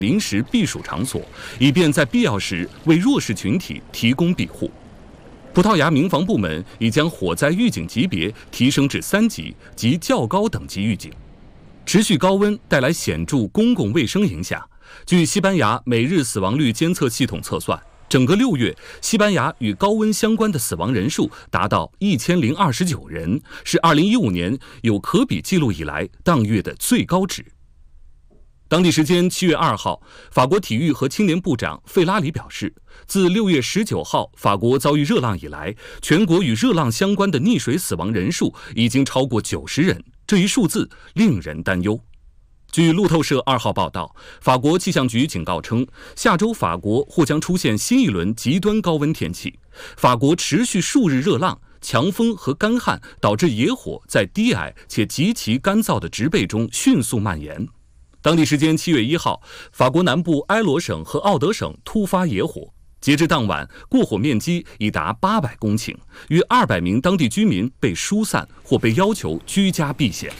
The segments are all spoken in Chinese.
临时避暑场所，以便在必要时为弱势群体提供庇护。葡萄牙民防部门已将火灾预警级别提升至3级及较高等级预警。持续高温带来显著公共卫生影响。据西班牙每日死亡率监测系统测算，整个6月，西班牙与高温相关的死亡人数达到1029人，是2015年有可比记录以来当月的最高值。当地时间7月2号，法国体育和青年部长费拉里表示，自6月19号法国遭遇热浪以来，全国与热浪相关的溺水死亡人数已经超过90人，这一数字令人担忧。据路透社2号报道，法国气象局警告称，下周法国或将出现新一轮极端高温天气。法国持续数日热浪、强风和干旱导致野火在低矮且极其干燥的植被中迅速蔓延。当地时间7月1号，法国南部埃罗省和奥德省突发野火，截至当晚，过火面积已达800公顷，约200名当地居民被疏散或被要求居家避险。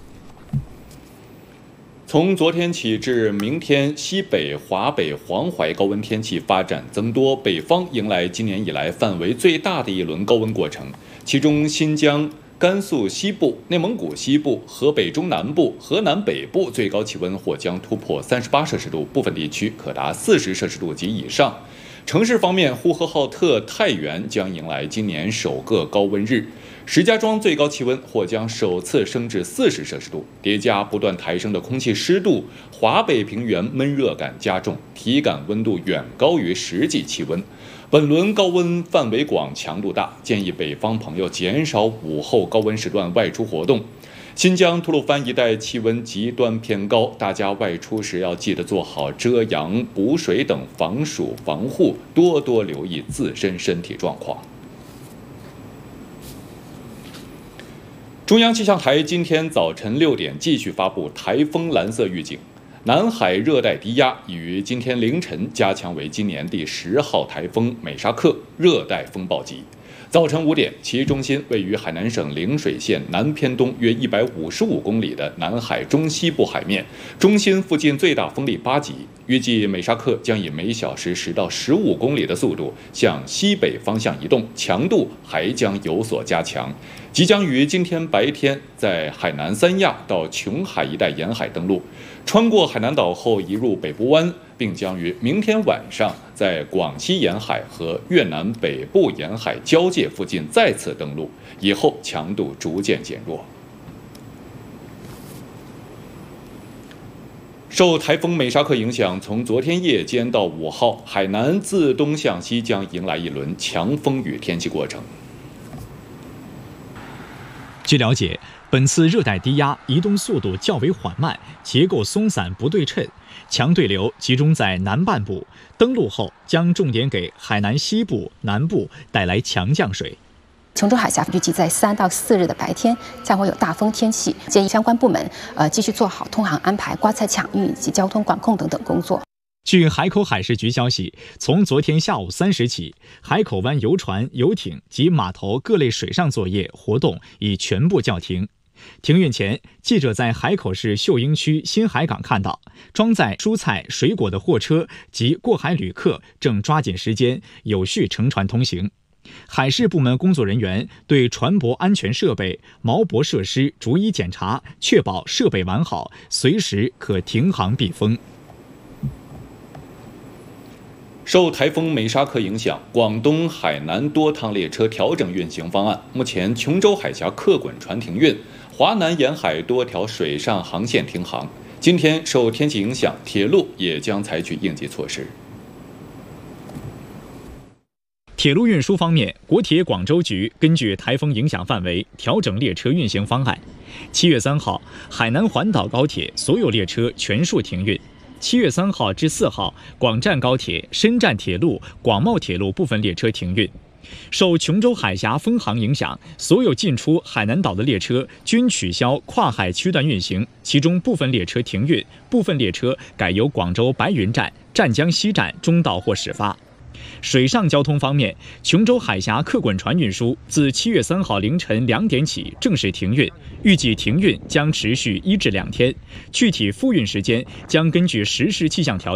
从昨天起至明天，西北、华北、黄淮高温天气发展增多，北方迎来今年以来范围最大的一轮高温过程，其中新疆、甘肃西部、内蒙古西部、河北中南部、河南北部最高气温或将突破38摄氏度，部分地区可达40摄氏度及以上。城市方面，呼和浩特、太原将迎来今年首个高温日，石家庄最高气温或将首次升至40摄氏度。叠加不断抬升的空气湿度，华北平原闷热感加重，体感温度远高于实际气温。本轮高温范围广，强度大，建议北方朋友减少午后高温时段外出活动。新疆吐鲁番一带气温极端偏高，大家外出时要记得做好遮阳、补水等防暑防护，多多留意自身身体状况。中央气象台今天早晨6点继续发布台风蓝色预警，南海热带低压已于今天凌晨加强为今年第10号台风美沙克热带风暴级。早晨5点，其中心位于海南省陵水县南偏东约155公里的南海中西部海面，中心附近最大风力8级。预计美沙克将以每小时10到15公里的速度向西北方向移动，强度还将有所加强。即将于今天白天在海南三亚到琼海一带沿海登陆，穿过海南岛后移入北部湾，并将于明天晚上在广西沿海和越南北部沿海交界附近再次登陆，以后强度逐渐减弱。受台风美沙克影响，从昨天夜间到5号，海南自东向西将迎来一轮强风雨天气过程。 据了解，本次热带低压移动速度较为缓慢，结构松散不对称，强对流集中在南半部，登陆后将重点给海南西部、南部带来强降水。 琼州海峡预计在3到4日的白天将会有大风天气，建议相关部门继续做好通航安排、刮彩抢运以及交通管控等等工作。 据海口海事局消息，从昨天下午3时起，海口湾游船、游艇及码头各类水上作业活动已全部叫停。停运前，记者在海口市秀英区新海港看到，装载蔬菜、水果的货车及过海旅客正抓紧时间有序乘船通行。海事部门工作人员对船舶安全设备、锚泊设施逐一检查，确保设备完好，随时可停航避风。 受台风美沙克影响，广东、海南多趟列车调整运行方案。目前，琼州海峡客滚船停运，华南沿海多条水上航线停航。今天受天气影响，铁路也将采取应急措施。 铁路运输方面，国铁广州局根据台风影响范围调整列车运行方案。7月3号，海南环岛高铁所有列车全数停运。7月3号至4号，广湛高铁、深湛铁路、广茂铁路部分列车停运。受琼州海峡风航影响，所有进出海南岛的列车均取消跨海区段运行，其中部分列车停运，部分列车改由广州白云站、湛江西站终到或始发。水上交通方面，琼州海峡客滚船运输自7月3号凌晨2点起正式停运，预计停运将持续1至2天，具体复运时间将根据实时气象条件